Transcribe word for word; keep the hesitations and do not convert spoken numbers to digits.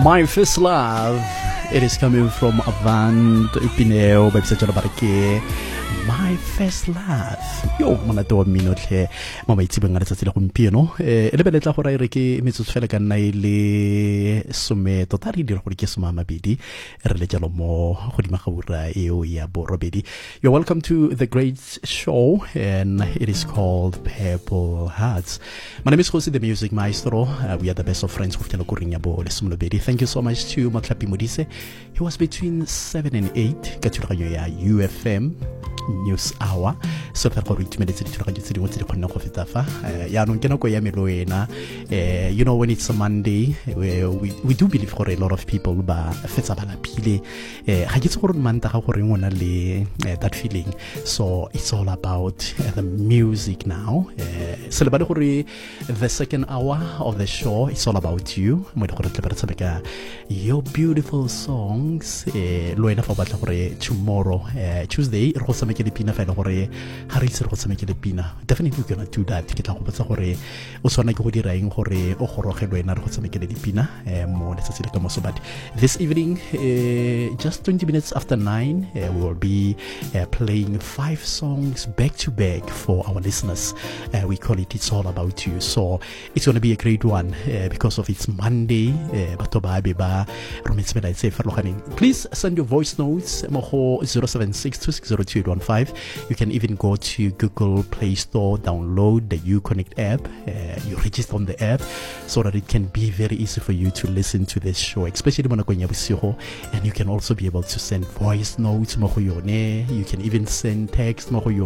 My First Love. It is coming from Avant Pineo, Babsajalabarake. My First Love. Yo, monate wa mmino tle mo maitsibeng a letsatsi la gompieno. Eh le beletla go ra ire ke metsotso fela ka nna ile some tota re dira gore ke some mabedi re le jalo mo godima ga ura eo ya borobedi. You're welcome to the great show, and it is called Purple Hearts. My name is Jose the Music Maestro. Uh, we are the best of friends with Telokuring Yabo Lesumlobedi. Thank you so much to Matlapi Modise. He was between seven and eight. Katulakanyo ya U F M News Hour. So that for eight minutes to the city what's the Konoko Fitafa. Ya no kenako ya meloena. You know, when it's a Monday, we, we, we do believe for a lot of people, but Fetsabala Pile. I get for Manta that feeling. So it's all about uh, the music now. So the second hour of the show, it's all about you. Your beautiful songs. Tomorrow, uh, Tuesday, definitely gonna do that. But this evening, uh, just twenty minutes after nine, uh, we will be uh, playing five songs back to back for our listeners. Uh, we call it It's All About You. So it's going to be a great one uh, because of it's Monday. Please send your voice notes zero seven six two six zero two eight one five. You can even go to Google Play Store, download the Uconnect app. Uh, you register on the app so that it can be very easy for you to listen to this show, especially when you're, and you can also be able to send voice notes. You can even send text.